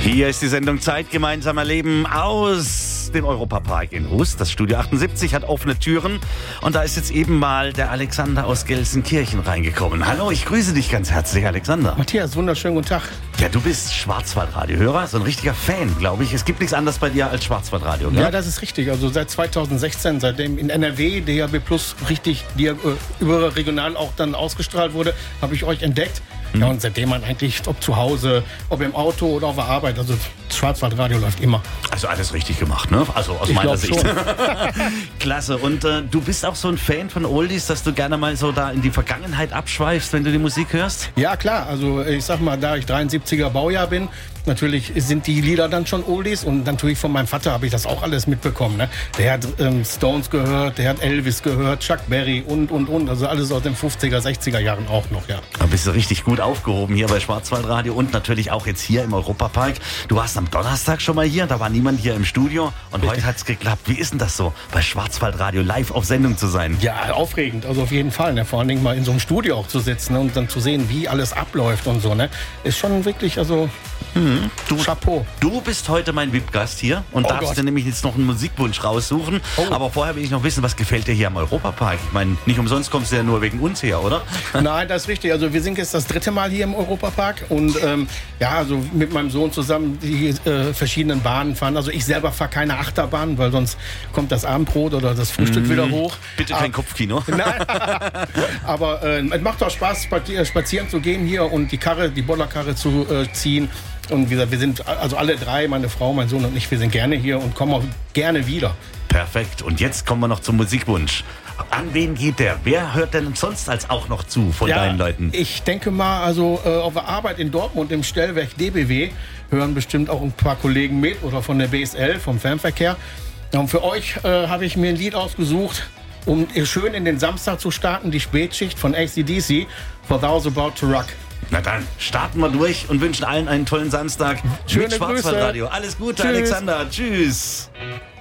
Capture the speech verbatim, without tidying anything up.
Hier ist die Sendung Zeit gemeinsam erleben aus dem Europapark in Rust. Das Studio achtundsiebzig hat offene Türen und da ist jetzt eben mal der Alexander aus Gelsenkirchen reingekommen. Hallo, ich grüße dich ganz herzlich, Alexander. Matthias, wunderschönen guten Tag. Ja, du bist Schwarzwaldradio-Hörer, so ein richtiger Fan, glaube ich. Es gibt nichts anderes bei dir als Schwarzwaldradio, gell? Ja, das ist richtig. Also seit zweitausendsechzehn, seitdem in N R W D A B Plus richtig die, äh, überregional auch dann ausgestrahlt wurde, habe ich euch entdeckt. Mhm. Ja, und seitdem man eigentlich, ob zu Hause, ob im Auto oder auf der Arbeit, also Schwarzwaldradio läuft immer. Also alles richtig gemacht, ne? Also aus ich meiner Sicht. Schon. Klasse. Und äh, du bist auch so ein Fan von Oldies, dass du gerne mal so da in die Vergangenheit abschweifst, wenn du die Musik hörst? Ja, klar. Also ich sag mal, da ich dreiundsiebziger Baujahr bin, natürlich sind die Lieder dann schon Oldies und natürlich von meinem Vater habe ich das auch alles mitbekommen. Ne? Der hat ähm, Stones gehört, der hat Elvis gehört, Chuck Berry und, und, und. Also alles aus den fünfziger, sechziger Jahren auch noch, ja. Da bist du richtig gut aufgehoben hier bei Schwarzwaldradio und natürlich auch jetzt hier im Europapark. Du warst am Donnerstag schon mal hier, da war niemand hier im Studio und Richtig. Heute hat es geklappt. Wie ist denn das so, bei Schwarzwaldradio live auf Sendung zu sein? Ja, aufregend, also auf jeden Fall. Ne? Vor allen Dingen mal in so einem Studio auch zu sitzen, ne? Und dann zu sehen, wie alles abläuft und so. Ne? Ist schon wirklich, also Mhm. Du, Chapeau. Du bist heute mein V I P-Gast hier und Oh darfst Gott. dir nämlich jetzt noch einen Musikwunsch raussuchen. Oh. Aber vorher will ich noch wissen, was gefällt dir hier am Europapark? Ich meine, nicht umsonst kommst du ja nur wegen uns her, oder? Nein, das ist richtig. Also wir sind jetzt das dritte Mal hier im Europapark und ähm, ja, also mit meinem Sohn zusammen die äh, verschiedenen Bahnen fahren. Also ich selber fahre keine Achterbahn, weil sonst kommt das Abendbrot oder das Frühstück Mmh, wieder hoch. Bitte kein Ah, Kopfkino. Nein, aber äh, es macht auch Spaß, spazier- spazieren zu gehen hier und die Karre, die Bollerkarre zu äh, ziehen. Und wie gesagt, wir sind also alle drei, meine Frau, mein Sohn und ich, wir sind gerne hier und kommen auch gerne wieder. Perfekt. Und jetzt kommen wir noch zum Musikwunsch. An wen geht der? Wer hört denn sonst als auch noch zu von Ja, deinen Leuten? ich denke mal, also äh, auf der Arbeit in Dortmund im Stellwerk D B W hören bestimmt auch ein paar Kollegen mit oder von der B S L, vom Fernverkehr. Und für euch äh, habe ich mir ein Lied ausgesucht, um schön in den Samstag zu starten, die Spätschicht von A C D C, For Those About to Rock. Na dann, starten wir durch und wünschen allen einen tollen Samstag. Schöne mit Schwarzwaldradio. Alles Gute, Tschüss. Alexander. Tschüss.